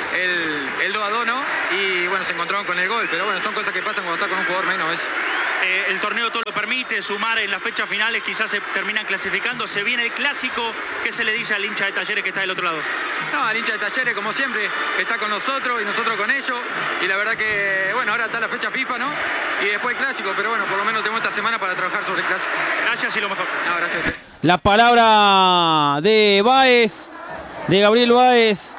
H: el 2-2, ¿no? Y bueno, se encontraron con el gol, pero bueno, son cosas que pasan cuando estás con un jugador menos, ¿ves?
G: El torneo todo lo permite, sumar en las fechas finales, quizás se terminan clasificando. Se viene el clásico. ¿Qué se le dice al hincha de Talleres que está del otro lado?
H: No, al hincha de Talleres, como siempre, está con nosotros y nosotros con ellos. Y la verdad que, bueno, ahora está la fecha FIFA, ¿no? Y después el clásico, pero bueno, por lo menos tenemos esta semana para trabajar sobre el clásico.
G: Gracias y lo mejor.
H: No, gracias a usted.
C: La palabra de Báez, de Gabriel Báez,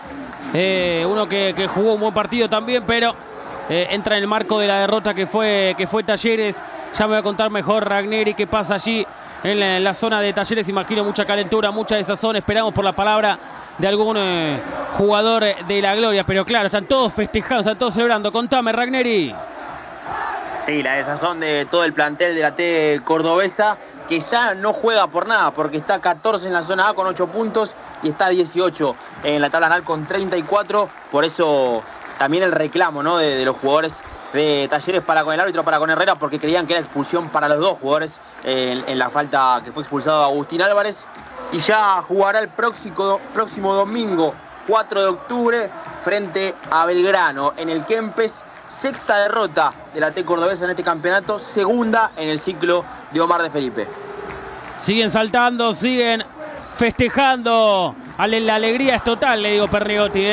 C: uno que jugó un buen partido también, pero entra en el marco de la derrota que fue Talleres. Ya me va a contar mejor Ragneri qué pasa allí en la zona de Talleres. Imagino mucha calentura, mucha desazón. Esperamos por la palabra de algún jugador de la Gloria. Pero claro, están todos festejando, están todos celebrando. Contame, Ragneri.
F: Sí, la desazón de todo el plantel de la T cordobesa, que ya no juega por nada, porque está 14 en la zona A con 8 puntos y está 18 en la tabla anual con 34. Por eso también el reclamo, ¿no?, de los jugadores de Talleres para con el árbitro, para con Herrera, porque creían que era expulsión para los dos jugadores en la falta que fue expulsado Agustín Álvarez. Y ya jugará el próximo domingo, 4 de octubre, frente a Belgrano, en el Kempes. Sexta derrota de la T cordobesa en este campeonato, segunda en el ciclo de Omar de Felipe.
C: Siguen saltando, siguen festejando. La alegría es total, le digo, Pernigotti,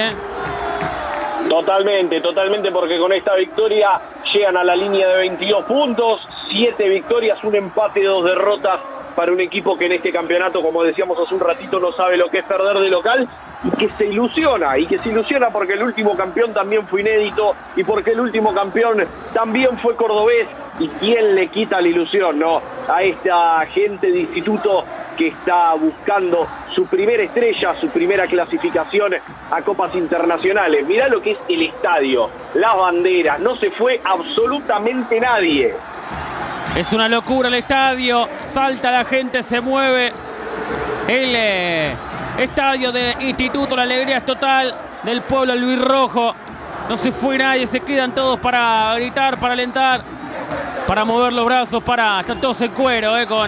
E: Totalmente, porque con esta victoria llegan a la línea de 22 puntos, 7 victorias, un empate, 2 derrotas para un equipo que en este campeonato, como decíamos hace un ratito, no sabe lo que es perder de local y que se ilusiona porque el último campeón también fue inédito y porque el último campeón también fue cordobés. ¿Y quién le quita la ilusión, no?, a esta gente de instituto que está buscando su primera estrella, su primera clasificación a copas internacionales? Mirá lo que es el estadio, las banderas, no se fue absolutamente nadie.
C: Es una locura el estadio, salta la gente, se mueve. El estadio de Instituto, la alegría es total del pueblo albirrojo. No se fue nadie, se quedan todos para gritar, para alentar, para mover los brazos, están todos en cuero, con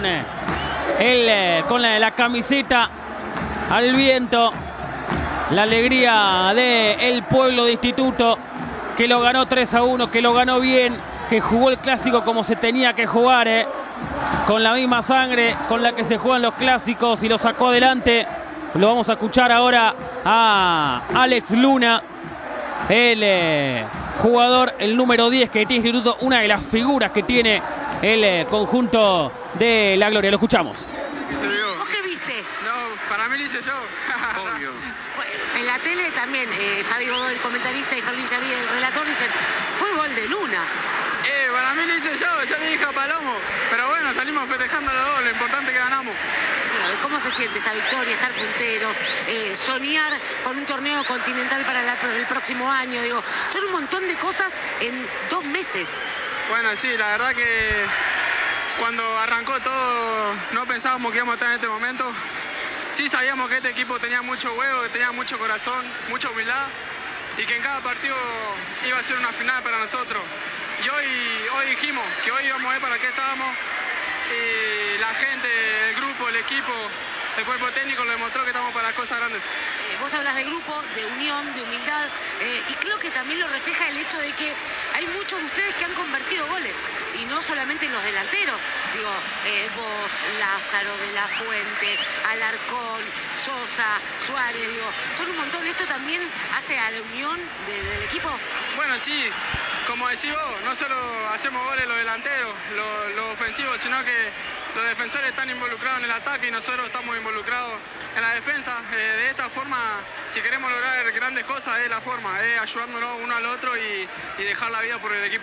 C: la camiseta al viento. La alegría del pueblo de Instituto, que lo ganó 3-1, que lo ganó bien, que jugó el clásico como se tenía que jugar, con la misma sangre con la que se juegan los clásicos, y lo sacó adelante. Lo vamos a escuchar ahora a Alex Luna, el jugador, el número 10 que tiene Instituto, una de las figuras que tiene el conjunto de la Gloria. Lo escuchamos.
I: ¿Vos qué viste?
H: No, para mí lo hice yo.
I: Obvio. En la tele también, Fabi Godoy, el comentarista, y Ferlín Chaví, el relator, dicen, fue gol de Luna.
H: Para mí lo hice yo le dije a Palomo. Pero bueno, salimos festejando los dos, lo importante es que ganamos.
I: Bueno, ¿cómo se siente esta victoria, estar punteros, soñar con un torneo continental para el próximo año? Digo, son un montón de cosas en 2 meses.
H: Bueno, sí, la verdad que cuando arrancó todo no pensábamos que íbamos a estar en este momento. Sí sabíamos que este equipo tenía mucho huevo, que tenía mucho corazón, mucha humildad y que en cada partido iba a ser una final para nosotros. Y hoy dijimos que hoy íbamos a ver para qué estábamos y la gente, el grupo, el equipo, el cuerpo técnico lo demostró que estamos para cosas grandes.
I: Vos hablas de grupo, de unión, de humildad, y creo que también lo refleja el hecho de que hay muchos de ustedes que han convertido goles, y no solamente los delanteros. Digo, vos, Lázaro, De La Fuente, Alarcón, Sosa, Suárez, digo, son un montón. ¿Esto también hace a la unión del equipo?
H: Bueno, sí, como decís vos, no solo hacemos goles los delanteros, los ofensivos, sino que los defensores están involucrados en el ataque y nosotros estamos involucrados en la defensa. De esta forma, si queremos lograr grandes cosas, es la forma, ayudándonos uno al otro y dejar la vida por el equipo.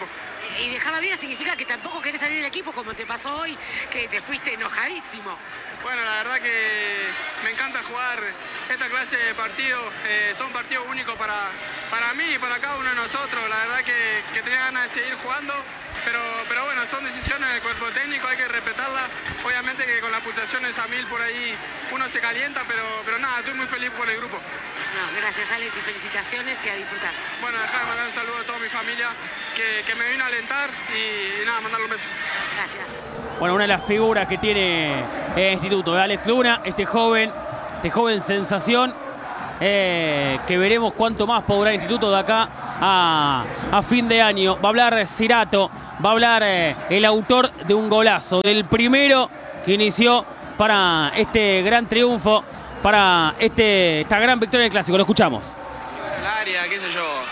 I: Y dejar la vida significa que tampoco querés salir del equipo, como te pasó hoy, que te fuiste enojadísimo.
H: Bueno, la verdad que me encanta jugar esta clase de partidos. Son partidos únicos para mí y para cada uno de nosotros. La verdad que tenía ganas de seguir jugando, pero bueno, son decisiones del cuerpo técnico, hay que respetarlas. Obviamente que con las pulsaciones a 1000 por ahí uno se calienta, pero nada, estoy muy feliz por el grupo.
I: No, gracias Alex y felicitaciones y a disfrutar.
H: Bueno, dejar de mandar un saludo a toda mi familia que me vino a alentar y nada, mandarle un beso.
I: Gracias.
C: Bueno, una de las figuras que tiene el instituto, Alex Luna, este joven sensación, que veremos cuánto más podrá el instituto de acá a fin de año. Va a hablar Cirato, va a hablar el autor de un golazo, del primero que inició para este gran triunfo, para esta gran victoria del Clásico. Lo escuchamos.
J: El área, qué sé yo.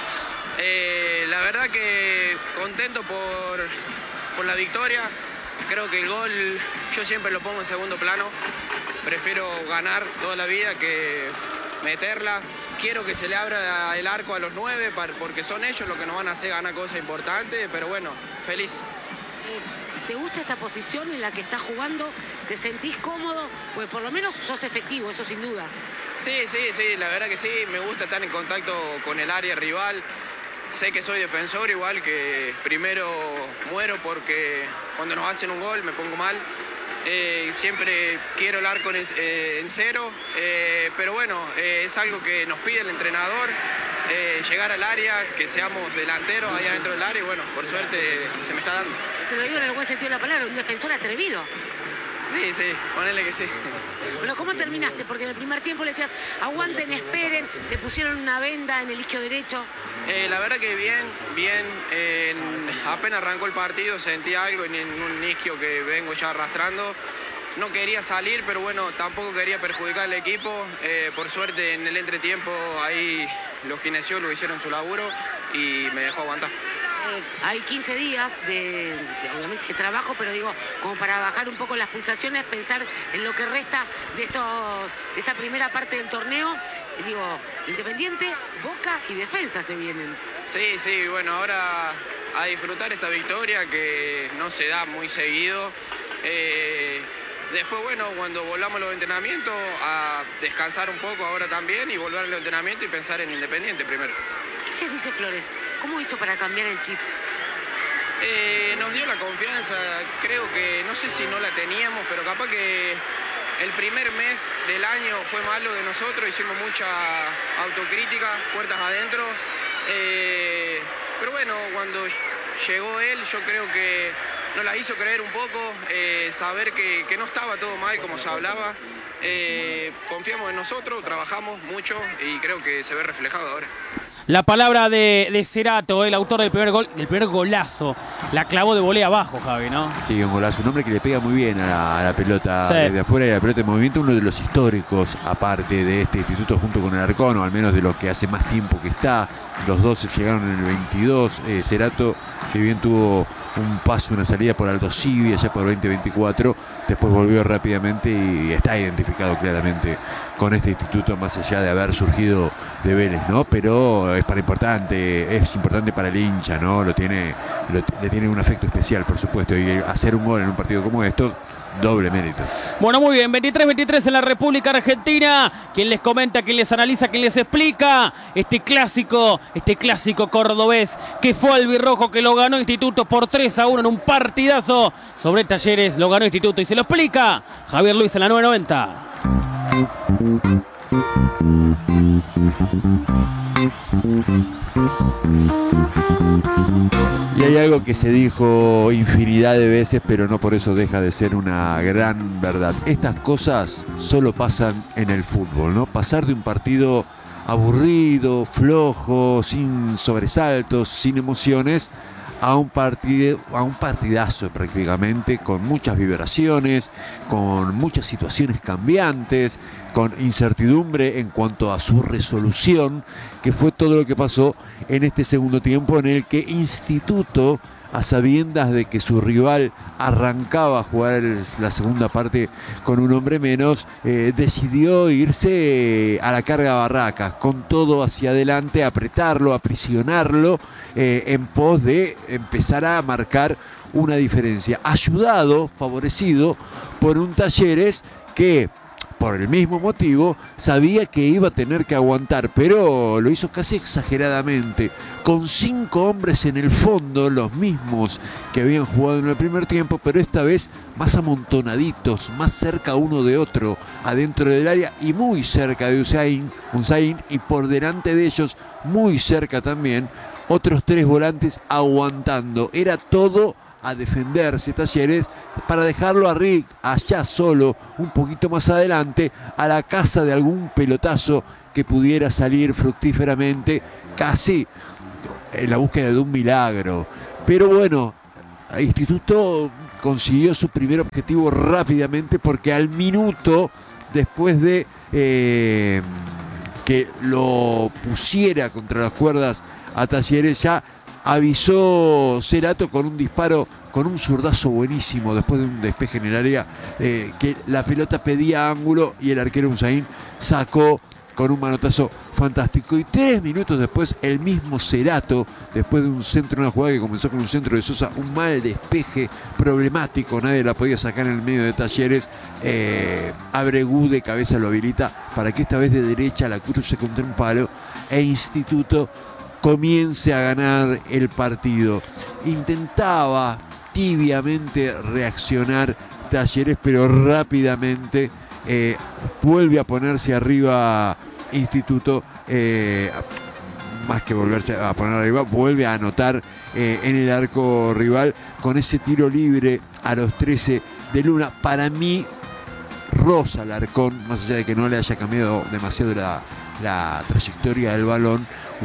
J: La verdad que contento por la victoria. Creo que el gol yo siempre lo pongo en segundo plano. Prefiero ganar toda la vida que meterla. Quiero que se le abra el arco a los 9 porque son ellos los que nos van a hacer ganar cosas importantes. Pero bueno, feliz.
I: ¿Te gusta esta posición en la que estás jugando? ¿Te sentís cómodo? Pues por lo menos sos efectivo, eso sin dudas.
J: Sí, la verdad que sí. Me gusta estar en contacto con el área rival. Sé que soy defensor, igual que primero muero porque cuando nos hacen un gol me pongo mal. Siempre quiero el arco en cero, pero bueno, es algo que nos pide el entrenador, llegar al área, que seamos delanteros ahí adentro del área y bueno, por suerte se me está dando.
I: Te lo digo en el buen sentido de la palabra, un defensor atrevido.
J: Sí, ponele que sí.
I: Bueno, ¿cómo terminaste? Porque en el primer tiempo le decías, aguanten, esperen, te pusieron una venda en el isquio derecho.
J: La verdad que bien. Apenas arrancó el partido sentí algo en un isquio que vengo ya arrastrando. No quería salir, pero bueno, tampoco quería perjudicar al equipo. Por suerte en el entretiempo ahí los kinesiólogos hicieron su laburo y me dejó aguantar.
I: Hay 15 días obviamente de trabajo, pero digo, como para bajar un poco las pulsaciones, pensar en lo que resta de esta primera parte del torneo. Digo, Independiente, Boca y Defensa se vienen.
J: Sí, bueno, ahora a disfrutar esta victoria que no se da muy seguido. Después, bueno, cuando volvamos a los entrenamientos, a descansar un poco ahora también y volver al entrenamiento y pensar en Independiente primero.
I: ¿Qué dice Flores? ¿Cómo hizo para cambiar el chip?
J: Nos dio la confianza, creo que, no sé si no la teníamos, pero capaz que el primer mes del año fue malo de nosotros, hicimos mucha autocrítica, puertas adentro. Pero bueno, cuando llegó él, yo creo que nos la hizo creer un poco, saber que no estaba todo mal como se hablaba. Confiamos en nosotros, trabajamos mucho y creo que se ve reflejado ahora.
C: La palabra de Cerato, el autor del primer gol, del primer golazo. La clavó de volea abajo, Javi, ¿no?
A: Sí, un golazo. Un hombre que le pega muy bien a la pelota
C: sí,
A: desde afuera y la pelota en movimiento. Uno de los históricos, aparte de este instituto, junto con el Arcón, o al menos de los que hace más tiempo que está. Los dos llegaron en el 22. Cerato, si bien tuvo un paso, una salida por Aldo Civi allá por el 2024, después volvió rápidamente y está identificado claramente con este instituto, más allá de haber surgido de Vélez, ¿no? Pero es importante para el hincha, ¿no? Le tiene un afecto especial, por supuesto, y hacer un gol en un partido como esto, doble mérito.
C: Bueno, muy bien, 23-23 en la República Argentina. Quien les comenta, quien les analiza, quien les explica este clásico cordobés que fue albirrojo, que lo ganó Instituto por 3-1 en un partidazo sobre Talleres. Lo ganó Instituto y se lo explica Javier Luis en la 990.
A: Y hay algo que se dijo infinidad de veces, pero no por eso deja de ser una gran verdad. Estas cosas solo pasan en el fútbol, ¿no? Pasar de un partido aburrido, flojo, sin sobresaltos, sin emociones, a un partidazo prácticamente, con muchas vibraciones, con muchas situaciones cambiantes, con incertidumbre en cuanto a su resolución, que fue todo lo que pasó en este segundo tiempo, en el que Instituto a sabiendas de que su rival arrancaba a jugar la segunda parte con un hombre menos, decidió irse a la carga barracas, con todo hacia adelante, apretarlo, aprisionarlo, en pos de empezar a marcar una diferencia. Ayudado, favorecido por un Talleres que, por el mismo motivo, sabía que iba a tener que aguantar, pero lo hizo casi exageradamente, con 5 hombres en el fondo, los mismos que habían jugado en el primer tiempo, pero esta vez más amontonaditos, más cerca uno de otro, adentro del área y muy cerca de Unzain, y por delante de ellos, muy cerca también, otros 3 volantes aguantando. Era todo a defenderse Talleres para dejarlo a Rick allá solo, un poquito más adelante, a la casa de algún pelotazo que pudiera salir fructíferamente, casi en la búsqueda de un milagro. Pero bueno, el Instituto consiguió su primer objetivo rápidamente, porque al minuto después de que lo pusiera contra las cuerdas a Talleres, ya avisó Cerato con un disparo, con un zurdazo buenísimo después de un despeje en el área, que la pelota pedía ángulo y el arquero Unzain sacó con un manotazo fantástico. Y 3 minutos después, el mismo Cerato, después de un centro, una jugada que comenzó con un centro de Sosa, un mal despeje problemático, nadie la podía sacar en el medio de Talleres, Abregú de cabeza lo habilita para que esta vez de derecha la cruce contra un palo e Instituto comience a ganar el partido. Intentaba tibiamente reaccionar Talleres, pero rápidamente vuelve a ponerse arriba Instituto, más que volverse a poner arriba, vuelve a anotar en el arco rival con ese tiro libre a los 13 de Luna. Para mí, Rosa Alarcón, más allá de que no le haya cambiado demasiado la trayectoria del balón,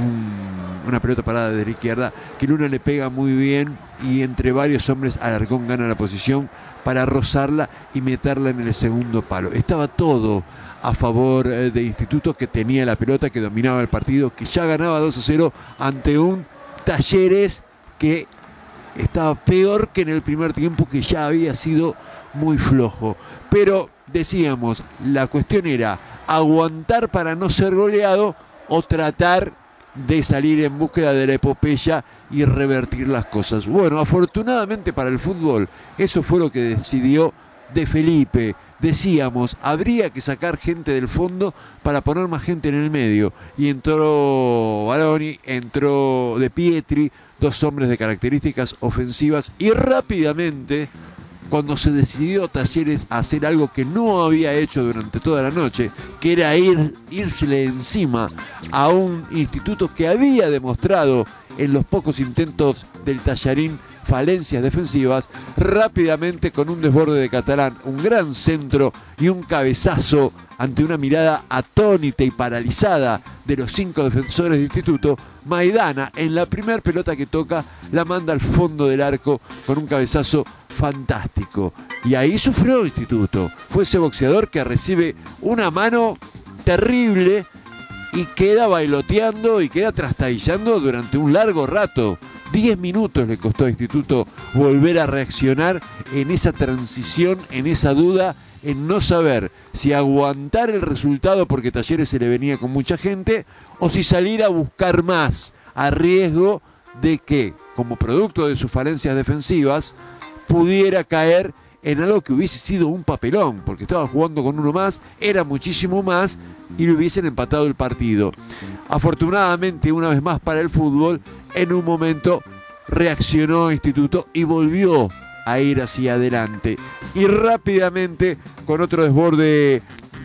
A: una pelota parada de la izquierda, que Luna le pega muy bien y entre varios hombres Alarcón gana la posición para rozarla y meterla en el segundo palo. Estaba todo a favor de Instituto, que tenía la pelota, que dominaba el partido, que ya ganaba 2-0 ante un Talleres que estaba peor que en el primer tiempo, que ya había sido muy flojo. Pero decíamos, la cuestión era aguantar para no ser goleado o tratar de salir en búsqueda de la epopeya y revertir las cosas. Bueno, afortunadamente para el fútbol, eso fue lo que decidió De Felipe. Decíamos, habría que sacar gente del fondo para poner más gente en el medio. Y entró Baroni, entró De Pietri, 2 hombres de características ofensivas, y rápidamente, cuando se decidió Talleres a hacer algo que no había hecho durante toda la noche, que era írsele encima a un Instituto que había demostrado en los pocos intentos del Tallarín falencias defensivas, rápidamente con un desborde de Catalán, un gran centro y un cabezazo ante una mirada atónita y paralizada de los 5 defensores de Instituto, Maidana, en la primer pelota que toca, la manda al fondo del arco con un cabezazo fantástico. Y ahí sufrió Instituto. Fue ese boxeador que recibe una mano terrible y queda bailoteando y queda trastabillando durante un largo rato. 10 minutos le costó a Instituto volver a reaccionar en esa transición, en esa duda, en no saber si aguantar el resultado porque Talleres se le venía con mucha gente, o si salir a buscar más, a riesgo de que, como producto de sus falencias defensivas, pudiera caer en algo que hubiese sido un papelón, porque estaba jugando con uno más, era muchísimo más, y le hubiesen empatado el partido. Afortunadamente, una vez más para el fútbol, en un momento reaccionó Instituto y volvió a ir hacia adelante. Y rápidamente, con otro desborde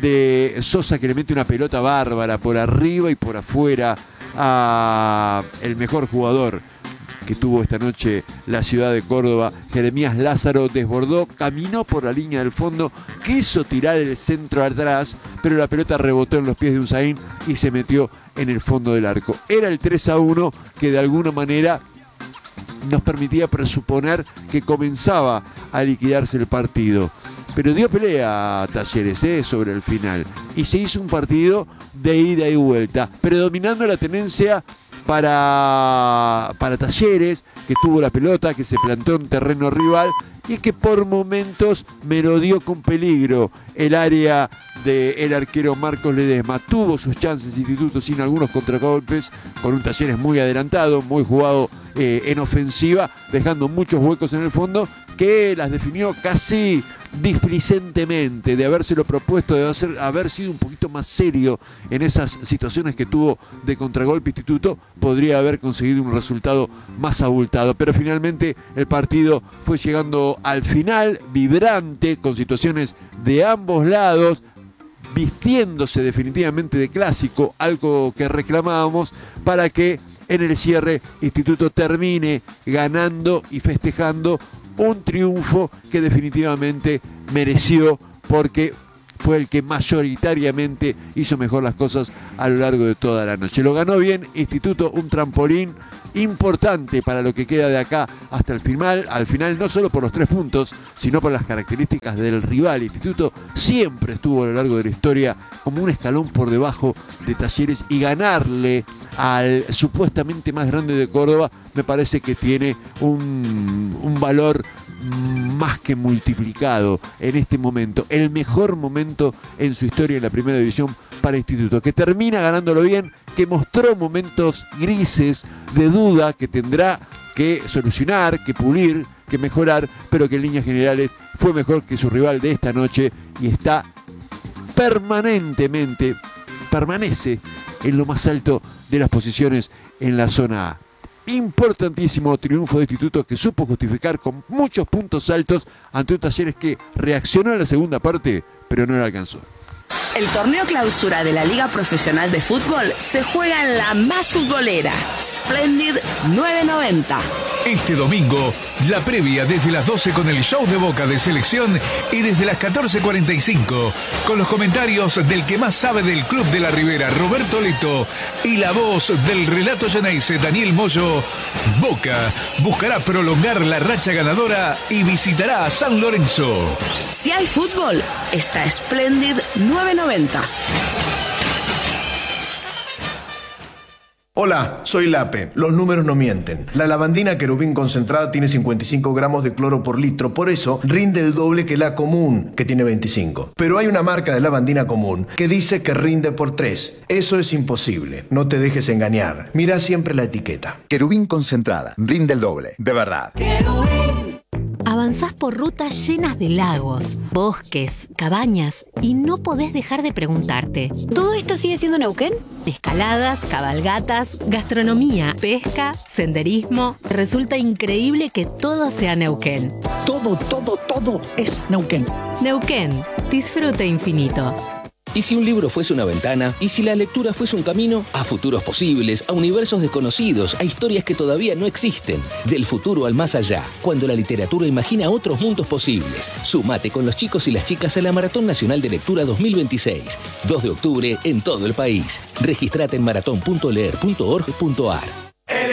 A: de Sosa, que le mete una pelota bárbara por arriba y por afuera a el mejor jugador que tuvo esta noche la ciudad de Córdoba, Jeremías Lázaro, desbordó, caminó por la línea del fondo, quiso tirar el centro atrás, pero la pelota rebotó en los pies de Unzain y se metió en el fondo del arco. Era el 3-1 que de alguna manera nos permitía presuponer que comenzaba a liquidarse el partido. Pero dio pelea a Talleres sobre el final. Y se hizo un partido de ida y vuelta, predominando la tenencia para Talleres, que tuvo la pelota, que se plantó en terreno rival y que por momentos merodeó con peligro el área del arquero Marcos Ledesma. Tuvo sus chances Instituto sin algunos contragolpes, con un Talleres muy adelantado, muy jugado en ofensiva, dejando muchos huecos en el fondo, que las definió casi displicentemente, de habérselo propuesto, de haber sido un poquito más serio en esas situaciones que tuvo de contragolpe Instituto, podría haber conseguido un resultado más abultado. Pero finalmente el partido fue llegando al final, vibrante, con situaciones de ambos lados, vistiéndose definitivamente de clásico, algo que reclamábamos, para que en el cierre Instituto termine ganando y festejando un triunfo que definitivamente mereció, porque fue el que mayoritariamente hizo mejor las cosas a lo largo de toda la noche. Lo ganó bien Instituto, un trampolín importante para lo que queda de acá hasta el final, al final, no solo por los 3 puntos, sino por las características del rival. Instituto siempre estuvo a lo largo de la historia como un escalón por debajo de Talleres, y ganarle al supuestamente más grande de Córdoba me parece que tiene un valor más que multiplicado en este momento, el mejor momento en su historia en la primera división para Instituto, que termina ganándolo bien, que mostró momentos grises de duda que tendrá que solucionar, que pulir, que mejorar, pero que en líneas generales fue mejor que su rival de esta noche y está permanece en lo más alto de las posiciones en la zona A. Importantísimo triunfo de Instituto, que supo justificar con muchos puntos altos ante un Talleres que reaccionó en la segunda parte, pero no le alcanzó.
K: El torneo clausura de la Liga Profesional de Fútbol se juega en la más futbolera, Splendid 990.
L: Este domingo, la previa desde las 12 con el show de Boca de selección y desde las 14:45 con los comentarios del que más sabe del Club de la Ribera, Roberto Leto, y la voz del relato Geneise, Daniel Moyo. Boca buscará prolongar la racha ganadora y visitará a San Lorenzo.
K: Si hay fútbol, está Splendid 990.
M: Hola, soy Lape. Los números no mienten. La lavandina Querubín concentrada tiene 55 gramos de cloro por litro, por eso rinde el doble que la común, que tiene 25. Pero hay una marca de lavandina común que dice que rinde por 3. Eso es imposible. No te dejes engañar. Mira siempre la etiqueta.
N: Querubín concentrada. Rinde el doble. De verdad.
O: Avanzás por rutas llenas de lagos, bosques, cabañas y no podés dejar de preguntarte: ¿todo esto sigue siendo Neuquén? Escaladas, cabalgatas, gastronomía, pesca, senderismo. Resulta increíble que todo sea Neuquén.
P: Todo es Neuquén.
O: Neuquén, disfrute infinito.
Q: ¿Y si un libro fuese una ventana? ¿Y si la lectura fuese un camino? A futuros posibles, a universos desconocidos, a historias que todavía no existen. Del futuro al más allá, cuando la literatura imagina otros mundos posibles. Sumate con los chicos y las chicas a la Maratón Nacional de Lectura 2026. 2 de octubre en todo el país. Registrate en maratón.leer.org.ar.